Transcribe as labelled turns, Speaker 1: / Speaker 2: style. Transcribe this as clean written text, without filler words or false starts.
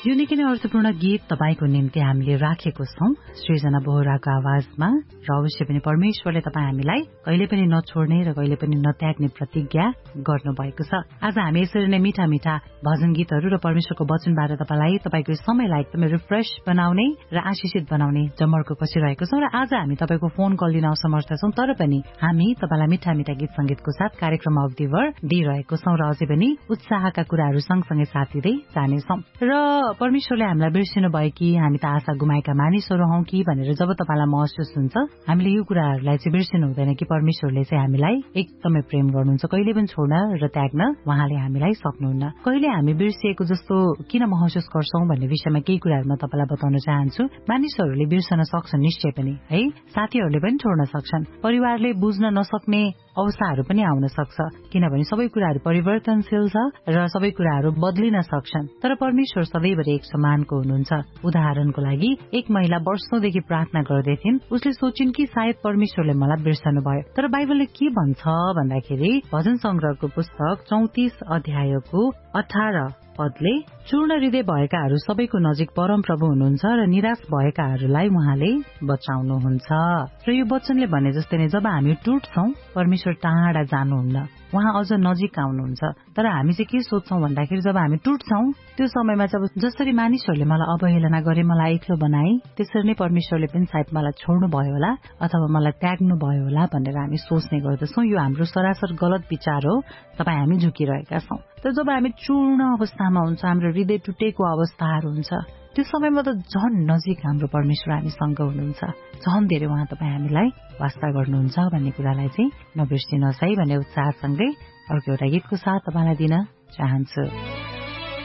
Speaker 1: यो निकै नै अर्थपूर्ण गीत तपाईको निम्ति हामीले राखेको छौं सृजना बोहराको आवाजमा र अवश्य पनि परमेश्वरले तपाईँ हामीलाई कहिले पनि नछोड्ने र कहिले पनि नत्याग्ने प्रतिज्ञा गर्नुभएको छ। आज हामी यसरी नै मीठा मीठा भजन गीतहरू र परमेश्वरको वचनबाट तपाईलाई तपाईको समयलाई एकदमै रिफ्रेश बनाउने र आशिषित बनाउने जमर्को कसिरहेको छौं र आज हामी तपाईको फोन कल लिन असमर्थ छौं, तर पनि हामी तपाईलाई मीठा मीठा गीत संगीतको साथ कार्यक्रम अवधिभर दिइरहेको छौं र अझै पनि उत्साहका कुराहरू सँगसँगै साथ दिँदै जानेछौं। र परमेश्वरले हामीलाई बिर्सिनु भयो कि हामी त आशा गुमाएका मानिसहरू हौं कि भनेर जब तपाईलाई महसुस हुन्छ, हामीले यो कुराहरूलाई चाहिँ बिर्सिनु हुँदैन कि परमेश्वरले चाहिँ हामीलाई एकदमै प्रेम गर्नुहुन्छ, कहिले पनि छोड्न र त्याग्न उहाँले हामीलाई सक्नुहुन्न। कहिले हामी बिर्सिएको जस्तो किन महसुस गर्छौं भन्ने विषयमा केही कुराहरू म तपाईलाई बताउन चाहन्छु। मानिसहरूले बिर्सन सक्छन् निश्चय पनि, है, साथीहरूले पनि छोड्न सक्छन्, परिवारले बुझ्न नसक्ने अवस्थाहरू पनि आउन सक्छ, किनभने सबै कुराहरू परिवर्तनशील छ र सबै कुराहरू बदलिन सक्छन्। तर परमेश्वर सदैवभरि एक समानको हुनुहुन्छ। उदाहरणको लागि एक महिला वर्षौंदेखि प्रार्थना गर्दै थिइन्। उसले सोचिन् कि सायद परमेश्वरले मलाई बिर्सनु भयो। तर बाइबलले के भन्छ भन्दाखेरि भजन संग्रहको पुस्तक 34 अध्यायको 18 पदले चूर्ण हृदय भएकाहरू सबैको नजिक परमप्रभु हुनुहुन्छ र निराश भएकाहरूलाई उहाँले बचाउनुहुन्छ। र यो वचनले भने जस्तै नै जब हामी टुट्छौं परमेश्वर टाढा जानुहुन्न, उहाँ अझ नजिक आउनुहुन्छ। तर हामी चाहिँ के सोच्छौं भन्दाखेरि जब हामी टुट्छौं त्यो समयमा जब जसरी मानिसहरूले मलाई अवहेलना गरे, मलाई एक्लो बनाए, त्यसरी नै परमेश्वरले पनि सायद मलाई छोड्नु भयो होला अथवा मलाई त्याग्नु भयो होला भनेर हामी सोच्ने गर्दछौं। यो हाम्रो सरासर गलत विचार हो, तपाईँ हामी झुकिरहेका छौं। तर जब हामी चूर्ण अवस्थामा हुन्छ, हाम्रो हृदय टुटेको अवस्थाहरू हुन्छ, त्यो समयमा त झन नजिक हाम्रो परमेश्वर हामीसँग हुनुहुन्छ, झन धेरै उहाँ तपाईँ हामीलाई वास्ता गर्नुहुन्छ भन्ने कुरालाई चाहिँ नबिर्सिनुहोस् है भन्ने उत्साहसँगै अर्को एउटा गीतको साथ तपाईलाई दिन चाहन्छु।